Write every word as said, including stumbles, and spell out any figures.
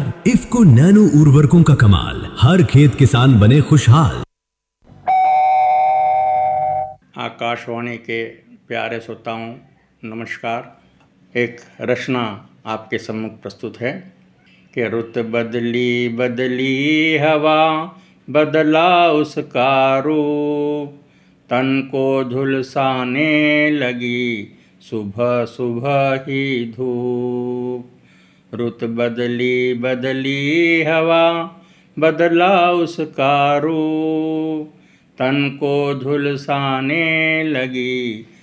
IFFCO nano उर्वरकों का कमाल, हर खेत किसान बने खुशहाल। आकाशवाणी के प्यारे श्रोताओं नमस्कार। एक रचना आपके सम्मुख प्रस्तुत है कि रुत बदली बदली हवा, बदला उसका रूप, तन को झुलसाने लगी सुबह सुबह ही धूप। रुत बदली बदली हवा, बदला उसका रूप, तन को झुलसाने लगी